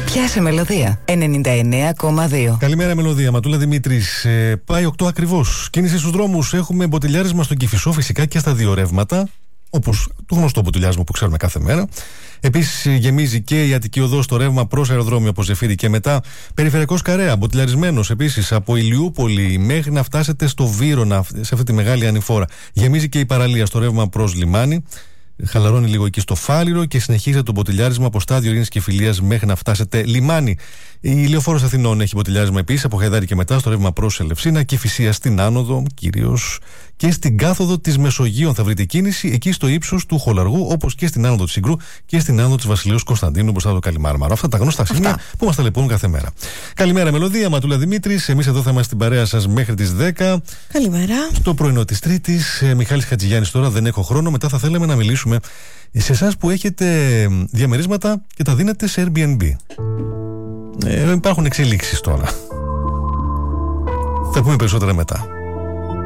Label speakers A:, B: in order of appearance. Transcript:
A: Πιάσε Μελωδία 99,2.
B: Καλημέρα, Μελωδία. Ματούλα Δημήτρης. Πάει 8 ακριβώς. Κίνηση στους δρόμους. Έχουμε μποτιλιάρισμα στον Κηφισό, φυσικά και στα δύο ρεύματα. Όπως το γνωστό μποτιλιάρισμα που ξέρουμε κάθε μέρα. Επίσης, γεμίζει και η Αττική Οδός στο ρεύμα προς αεροδρόμιο από Ζεφύρι και μετά. Περιφερειακός Καρέα, μποτιλιαρισμένος επίσης από Ηλιούπολη μέχρι να φτάσετε στο Βύρωνα, σε αυτή τη μεγάλη ανηφόρα. Γεμίζει και η παραλία στο ρεύμα προς λιμάνι. Χαλαρώνει λίγο εκεί στο Φάληρο και συνεχίζεται το μποτιλιάρισμα από στάδιο Ειρήνης και Φιλίας μέχρι να φτάσετε λιμάνι. Η Λεωφόρος Αθηνών έχει μποτιλιάρισμα επίσης από Χαϊδάρη και μετά στο ρεύμα προς Ελευσίνα και Φυσία στην άνοδο κυρίως. Και στην κάθοδο της Μεσογείων θα βρείτε κίνηση εκεί στο ύψος του Χολαργού, όπως και στην άνοδο της Συγκρού και στην άνοδο της Βασιλείου Κωνσταντίνου μπροστά από το Καλιμάρμαρο. Αυτά τα γνωστά σημεία που μας ταλαιπωρούν κάθε μέρα. Καλημέρα, Μελωδία, Ματούλα Δημήτρης. Εμείς εδώ θα είμαστε στην παρέα σας μέχρι τις 10.
C: Καλημέρα.
B: Στο πρωινό της Τρίτης. Μιχάλης Χατζηγιάννης τώρα, δεν έχω χρόνο. Μετά θα θέλαμε να μιλήσουμε σε εσάς που έχετε διαμερίσματα και τα δίνετε σε Airbnb. Υπάρχουν εξελίξεις τώρα. Θα πούμε περισσότερα μετά.